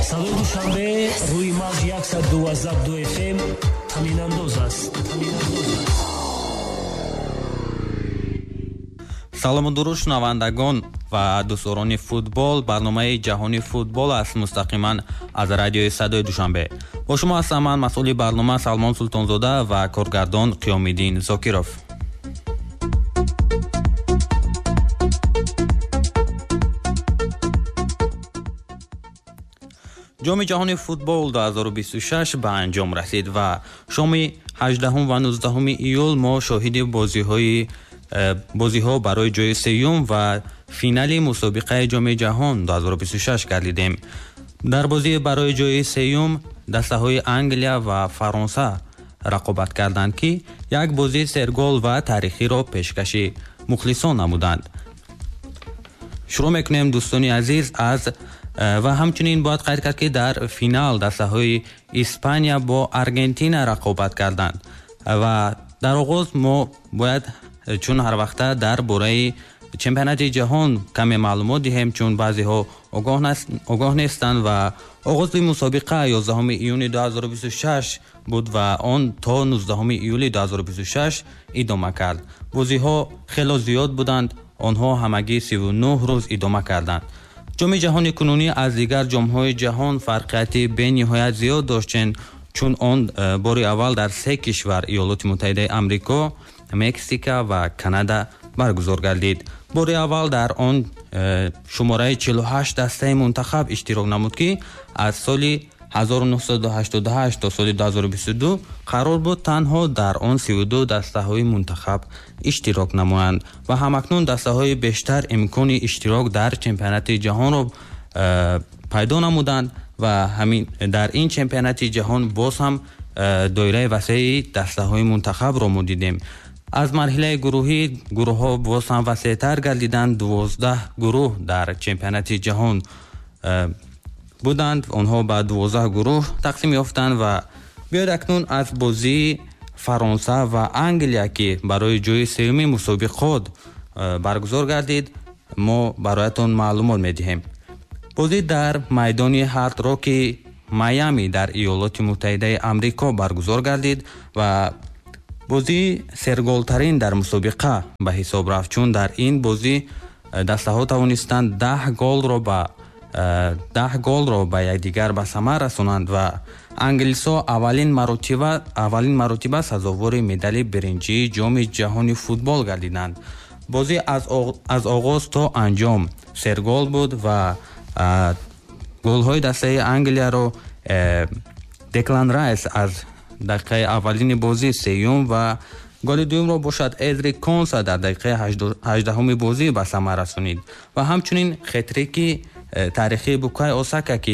Садои душанбе рӯи мавҷи 102 FM таминандоз аст. салому дуруд шунавандагон ва дӯстдорони футбол. барномаи ҷаҳони футбол аст мустақиман аз радиои садои душанбе. бо шумо ҳастам ман масъули барнома Салмон Султонзода ва коргардон Қиёмиддин Зокиров. ҷоми ҷаҳони футбол 2026 ба анҷом расид ва шоми 18 ва 19 июл мо шоҳиди бозиҳо барои ҷои сеюм ва финали мусобиқаи ҷоми ҷаҳон 2026 гардидем. дар бозӣ барои ҷои сеюм дастаҳои Англия ва Фаронса рақобат карданд ки як бозии сергол ва таърихиро пешкаши мухлисон намуданд. шурӯъ мекунем дӯстони азиз аз ва ҳамчунин бояд қайд кард ки дар финал дастаҳои Испания бо Аргентина рақобат карданд ва дар оғоз мо бояд чун ҳар вақта дар бораи чемпионати ҷаҳон каме маълумот диҳем, чун баъзеҳо огоҳ нестанд ва оғози мусобиқа 11 июни 2026 буд ва он то 19 июли 2026 идома кард. бозиҳо хело зиёд буданд, онҳо ҳамагӣ 39 рӯз идома карданд. ҷоми ҷаҳони кунунӣ аз дигар ҷомҳои ҷаҳон фарқияти бениҳоят зиёд доштен, чун он бори аввал дар 3 кишвар Иёлоти Муттаҳидаи Амрико, Мексика ва Канада баргузор гардид. бори аввал дар он шумораи 48 дастаи мунтахаб иштирок намуд ки аз соли 1988 то соли 2022 қарор буд танҳо дар он 32 дастаҳои мунтахаб иштирок намоянд ва ҳамакнун дастаҳои бештар имкони иштирок дар чемпионати ҷаҳонро пайдо намуданд ва ҳамин дар ин чемпионати ҷаҳон боз ҳам доираи васеъи дастаҳои мунтахабро мо дидем. аз марҳилаи гурӯҳӣ гурӯҳҳо боз ҳам васеътар гардиданд. 12 гурӯҳ дар чемпионати ҷаҳон буданд. онҳо ба 12 гурӯҳ тақсим ёфтанд ва биёед акнун аз бозии Фаронса ва Англия ки барои ҷои сеюми мусобиқот баргузор гардид мо бароятон маълумот медиҳем. бозӣ дар майдони Ҳард Роки Майами дар Иёлоти Муттаҳидаи Амрико баргузор гардид ва бозӣ серголтарин дар мусобиқа ба ҳисоб рафт, чун дар ин бозӣ дастаҳо тавонистанд 10 голро ба якдигар ба самар расонанд ва англисо аввалин маротиба сазовори медали биринҷии ҷоми ҷаҳони футбол гардиданд. бозӣ аз оғоз то анҷом сергол буд ва голҳои дастаи Англияро Деклан Райс аз дақиқаи аввалини бозӣ сеюм ва голи дуюмро бошад Эдрик Конса дар дақиқаи 18 бозӣ ба самар расонид ва ҳамчунин хетрики таърихи Букай Осака ки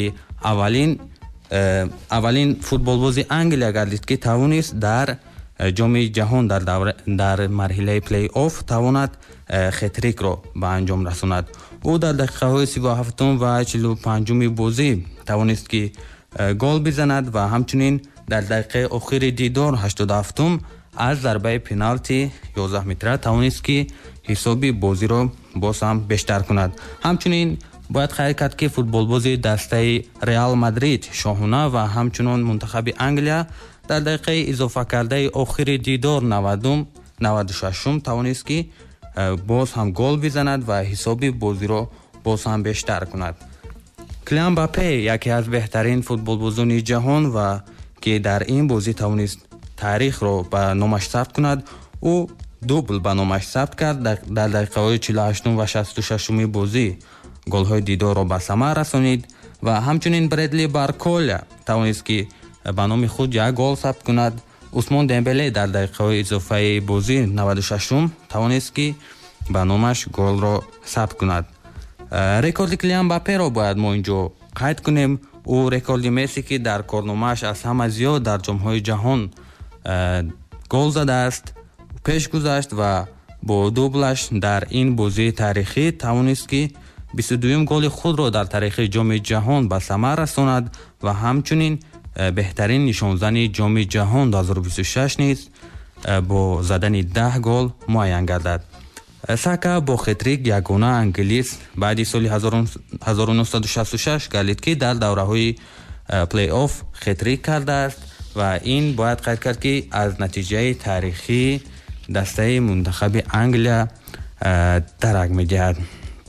аввалин футболбози Англия гардид ки тавонист дар ҷоми ҷаҳон дар марҳилаи плей-офф тавонад хетрикро ба анҷом расонад. ӯ дар дақиқаҳои 37 ва 45 бозӣ тавонист ки гол бизанад ва ҳамчунин дар дақиқаи охири дидор 87 аз зарбаи пеналти 11 метра тавонист ки ҳисоби бозиро боз ҳам бештар кунад. ҳамчунин бояд қайд кард ки футболбози дастаи Реал Мадрид Шоҳона ва ҳамчунон мунтахаби Англия дар дақиқаи изофакардаи охири дидор 96 тавонист ки боз ҳам гол бизанад ва ҳисоби бозиро боз ҳам бештар кунад. Килиан Мбаппе яке аз беҳтарин футболбозони ҷаҳон ва ки дар ин бозӣ тавонист таърихро ба номаш сабт кунад, ӯ дубл ба номаш сабт кард. дар дақиқаҳои 48 ва 66 бозӣ голҳои дидорро ба самар расонид ва ҳамчунин Брэдли Барколя тавонист ки ба номи худ як гол сабт кунад. Усмон Дембеле дар дақиқаҳои изофаи бозӣ 96 тавонист ки ба номаш голро сабт кунад. рекорди Килиан Мбапперо бояд мо инҷо қайд кунем. ӯ рекорди Месси ки дар корномааш аз ҳама зиёд дар ҷомҳои ҷаҳон гол задааст пеш гузашт ва бо дублаш дар ин бозии таърихӣ тавонист ки 22 голи худро дар таърихи ҷоми ҷаҳон ба самар расонад ва ҳамчунин беҳтарин нишонзани ҷоми ҷаҳон 2026 низ бо задани 10 гол муайян гардад. Сака бо хетрик ягона англист баъди соли 1966 гардид ки дар давраҳои плей-офф хетрик кардааст ва ин бояд қайд кард ки аз натиҷаи таърихии дастаи мунтахаби Англия дарак медиҳад.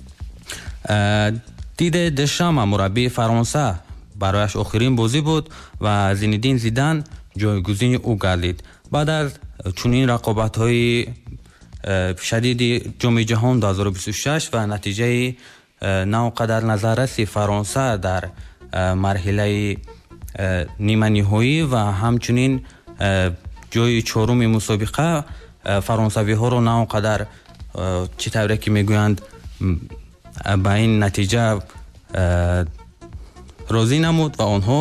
Диде Дешама мураббии Фаронса барояш охирин бозӣ буд ва Зинедин Зидан ҷойгузини ӯ гардид. баъд аз чунин рақобатҳои шадиди ҷоми ҷаҳон 2026 ва натиҷаи навқадар назарраси Фаронса дар марҳилаи ниманиҳоӣ ва ҳамчунин ҷои чоруми мусобиқа фаронсавиҳоро навқадар чӣ тавре ки мегӯянд ба ин натиҷа розӣ намуд ва онҳо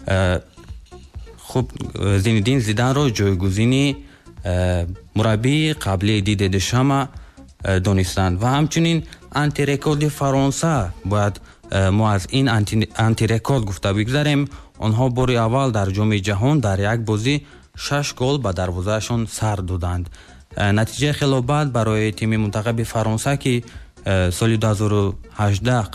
хуб Зинедин Зиданро ҷойгузини мураббии қаблии Диде Дешама донистанд ва ҳамчунин антирекорди Фаронса бояд мо аз ин антирекорд гуфта бигзарем. онҳо бори аввал дар ҷоми ҷаҳон дар як бозӣ 6 гол ба дарвозаашон сар доданд. натиҷаи хело бад барои тими мунтахаби Фаронса ки соли 2018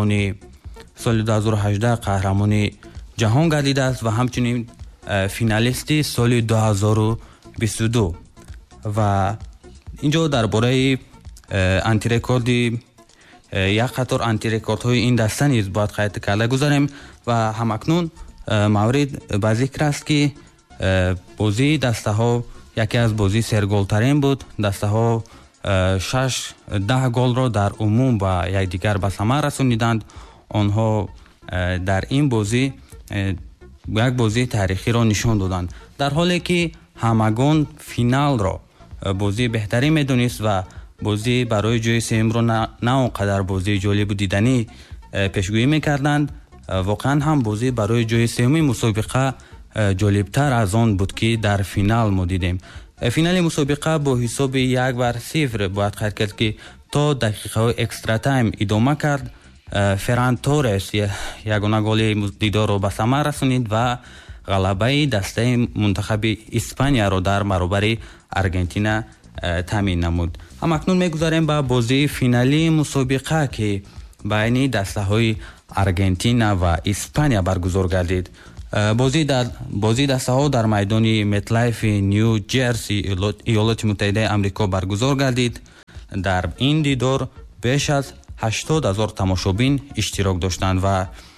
қаҳрамони ҷаҳон гардидааст ва ҳамчунин финалисти соли 2022 ва инҷо дар бораи антирекорди як қатор антирекордҳои ин даста низ бояд қайд карда гузарем ва ҳамакнун маврид ба зикр аст ки бозии дастаҳо яке аз бозии серголтарин буд. дастаҳо 6-10 голро дар умум ба якдигар ба самар расониданд. онҳо дар ин бозӣ як бозии таърихиро нишон доданд, дар ҳоле ки ҳамагон финалро бозии беҳтарин медонист ва бозӣ барои ҷои сеюмро на он қадар бозии ҷолибу диданӣ пешгӯӣ мекарданд. воқеан ҳам бозӣ барои ҷои сеюми мусобиқа ҷолибтар аз он буд ки дар финал мо дидем. финали мусобиқа бо ҳисоби 1-0 бояд қайд кард ки то дақиқаҳои экстра тайм идома кард. Ферран Торес ягона голи дидорро ба самар расонид ва ғалабаи дастаи мунтахаби Испанияро дар баробари Аргентина таъмин намуд. ҳамакнун мегузарем ба бозии финалии мусобиқа ки байни дастаҳои Аргентина ва Испания баргузор гардид. бозии дастаҳо дар майдони Метлайфи Нью Ҷерси, иёлоти муттаҳидаи Амрико баргузор гардид. дар ин дидор беш аз 80,000 тамошобин иштирок доштанд ва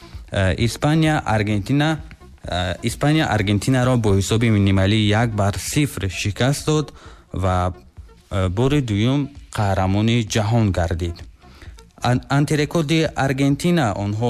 Испания Аргентинаро бо ҳисоби минималӣ 1-0 шикаст дод ва бори дуюм қаҳрамони ҷаҳон гардид. антирекорди Аргентина онҳо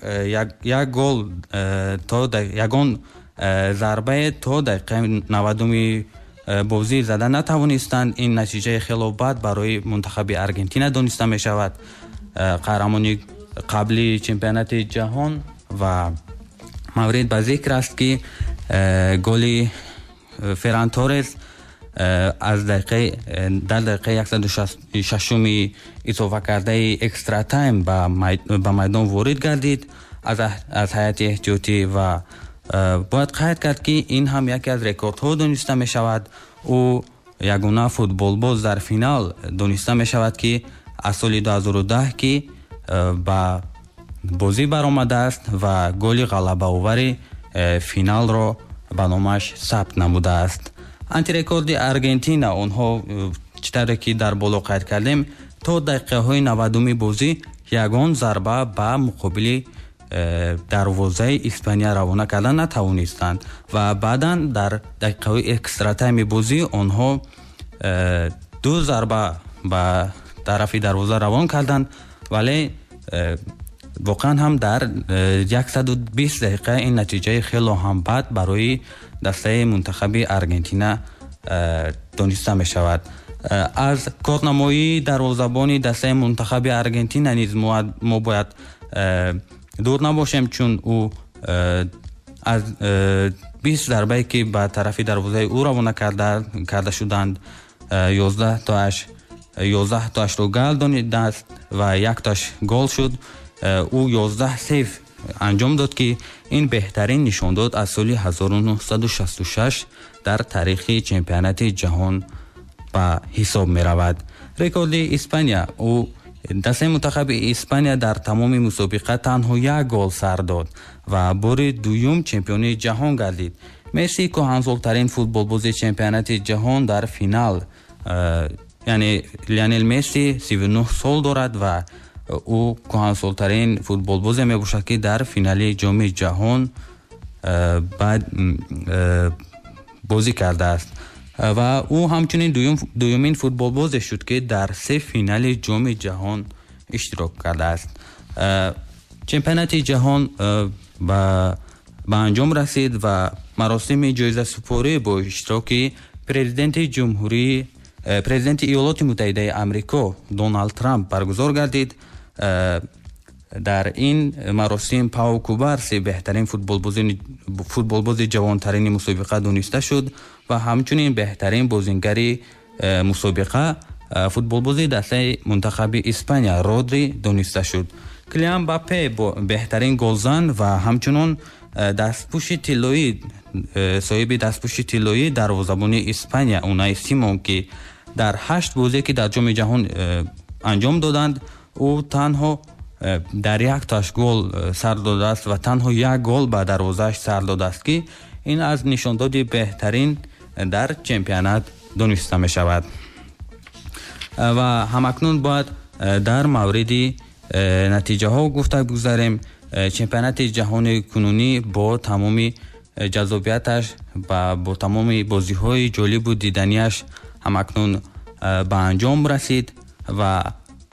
ягон зарбае то дақиқаи 90-уми бозӣ зада натавонистанд. ин натиҷаи хело бад барои мунтахаби Аргентина дониста мешавад, қаҳрамони қабли чемпионати ҷаҳон. ва маврид ба зикр аст ки голи Ферран Торес аз дар дақиқаи 166-уми изофакардаи экстра тайм ба майдон ворид гардид аз ҳайати эҳтиётӣ ва бояд қайд кард ки ин ҳам яке аз рекордҳо дониста мешавад. ӯ ягона футболбоз дар финал дониста мешавад ки аз соли 2010 ки ба бозӣ баромадааст ва голи ғалабаовари финалро ба номаш сабт намудааст. антирекорди Аргентина онҳо чӣ тавре ки дар боло қайд кардем, то дақиқаҳои 90-уми бозӣ ягон зарба ба муқобили дарвозаи Испания равона карда натавонистанд ва баъдан дар дақиқаҳои экстратайми бозӣ онҳо 2 зарба ба тарафи дарвоза равон карданд, вале воқеан ҳам дар 120 дақиқа ин натиҷаи хело ҳам бад барои дастаи мунтахаби Аргентина дониста мешавад. аз корнамоии дарвозабони дастаи мунтахаби Аргентина низ мо бояд дур набошем, чун ӯ аз 20 зарбае ки ба тарафи дарвозаи ӯ равона карда шуданд, 11 тоашро гал донидааст ва 1 тоаш гол шуд. ӯ 11 сейв анҷом дод ки ин беҳтарин нишондод аз соли 1966 дар таърихи чемпионати ҷаҳон ба ҳисоб меравад. рекорди Испания. او دسته منتخب اسپانیا در تمام مسابقه تنها یک گل سر داد و بار دوم چمپیون جهان گردید. مسی کهنسال‌ترین فوتبالباز چمپیونات جهان در فینال، یعنی لیونل مسی 39 سال دارد و او کهنسال‌ترین فوتبالباز میباشد که در فینال جام جهان بعد بازی کرده است و او همچنین دومین فوتبالباز شد که در 3 فینال جام جهان اشتراک کرده است. چمپیونات جهان به انجام رسید و مراسم جایزه سپاری با اشتراک پرزیدنت ایالات متحده آمریکا دونالد ترامپ برگزار گردید. در این مراسم پاو کوبارسی بهترین فوتبالباز جوانترین مسابقه دانسته شد و همچنین بهترین بازیگر مسابقه فوتبالباز دسته منتخب اسپانیا رودری دانسته شد. کلیان امباپه بهترین گلزن و همچنین دستپوش طلایی صاحب دستپوش طلایی دروازه‌بان اسپانیا اونای سیمون که در 8 بازی که در جام جهان انجام دادند او تنها در یک تاش گل سر داده است و تنها یک گل به دروازه‌اش سر داده است که این از نشانداد بهترین در چمپیونات دانسته می شود. و همکنون باید در مورد نتیجه ها گفته بگذاریم. چمپیونات جهان کنونی با تمام جذابیتش و با تمام بازی های جالب و دیدنیش همکنون به انجام رسید و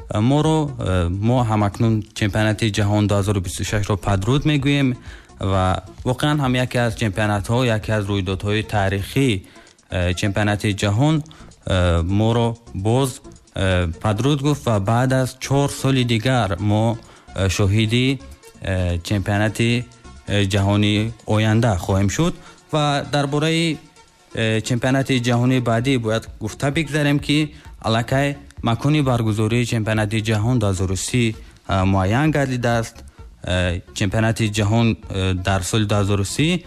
ما همکنون چمپیونات جهان 2026 را پدرود میگوییم و واقعا هم یکی از چمپیونات ها، یکی از رویدادهای تاریخی چمپیونات جهان ما را باز پدرود گفت و بعد از 4 سال دیگر ما شاهدی چمپیونات جهانی آینده خواهیم شد و درباره چمپیونات جهانی بعدی باید گفته بگذاریم که الکی مکان برگزاری چمپیونات جهان 2030 معین گردیده است. چمپیونات جهان در سال 2030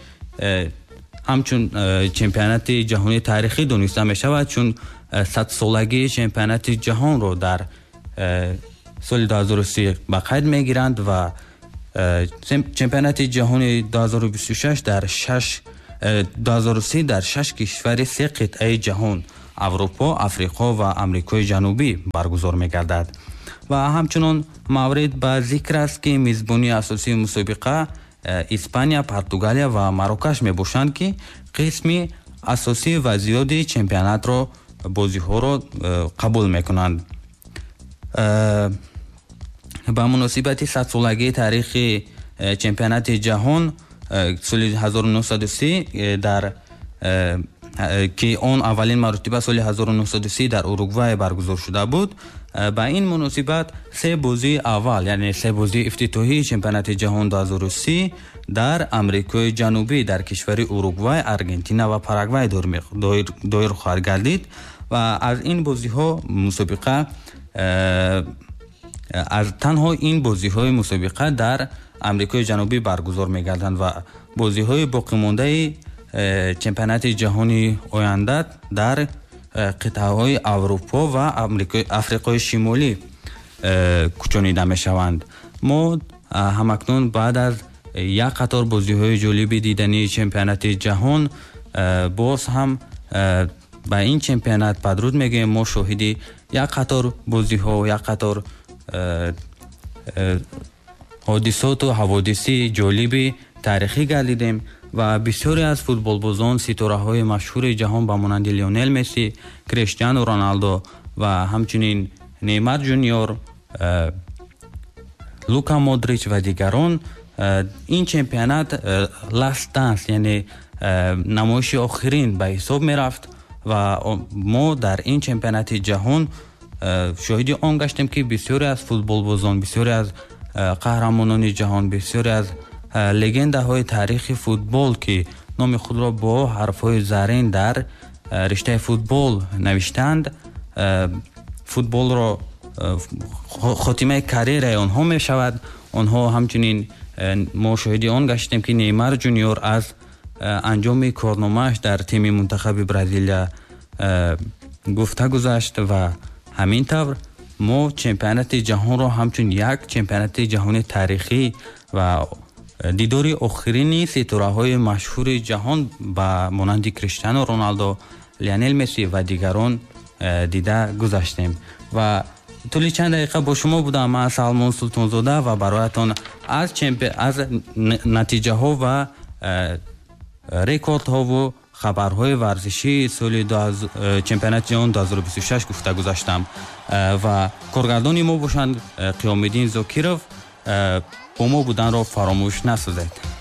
همچون چمپیونات جهانی تاریخی دانسته می شود، چون 100 سالگی چمپیونات جهان رو در سال 2030 به قید می گیرند و چمپیونات جهانی 2026 در 2030 در 6 کشور 3 قطعه جهان اروپا، افریقا و امریکای جنوبی برگزار می گردد. و همچنین مورد به ذکر است که میزبانی اساسی مسابقه اسپانیا، پرتغالیا و مراکش می باشند که قسمی اساسی و زیادی چمپیونات را بازی ها را قبول می کنند. به مناسبت 100 سالگی تاریخ چمپیونات جهان سال 1930 در که آن اولین مرتبه سال 1930 در اوروگوئه برگزار شده بود، با این مناسبت 3 بازی اول یعنی 3 بازی افتتاحی چمپیونات جهان 2030 در امریکای جنوبی در کشور اوروگوئه، آرژانتین و پاراگوئه دایر خواهد گردید و از این بازی ها مسابقه از تنها این بازی های مسابقه در امریکای جنوبی برگزار می گردند و بازی های باقی مانده چمپیونات جهانی آینده در قطعه های اروپا و افریقای شمالی کوچانیده می شوند. ما همکنون بعد از یک قطار بازی های جالب دیدنی چمپیونات جهان باز هم با این چمپیونات پدرود میگیم. ما شاهدی یک قطار بازی ها، یک قطار حادثات و حوادثی جالبی تاریخی گردیدیم و بسیاری از فوتبالبازان ستاره های مشهور جهان با مانند لیونل مسی، کریستیانو رونالدو و همچنین نیمار جونیور، لوکا مودریچ و دیگران این چمپیونات لاست دانس یعنی نمایش آخرین به حساب می رفت و ما در این چمپیونات جهان شاهدی آن گشتیم که بسیاری از فوتبالبازان، بسیاری از قهرمانان جهان، بسیاری از لگنده های تاریخ فوتبال که نام خود را با حرف های زرین در رشته فوتبال نوشتند، فوتبال را خاتمه کریر آنها می شود. آنها همچنین ما شاهدی آن گشتیم که نیمار جونیور از انجام کارنامه‌اش در تیم منتخب برزیلیا گفته گذاشت و ҳамин тавр мо чемпионати ҷаҳонро ҳамчун як чемпионати ҷаҳони таърихӣ ва дидори охирини ситораҳои машҳури ҷаҳон ба монанди Криштиану Роналдо, Лионел Месси ва дигарон дида гузаштем. Ва тӯли чанд дақиқа бо шумо будам. Ман Салмон Султонзода ва бароятон аз натиҷаҳо ва рекордҳову хабарҳои варзишии соли чемпионати ҷаҳон 2026 гуфта гузаштам. Ва коргардони мо бошанд Қиёмиддин Зокиров. бо мо буданро фаромӯш насозед.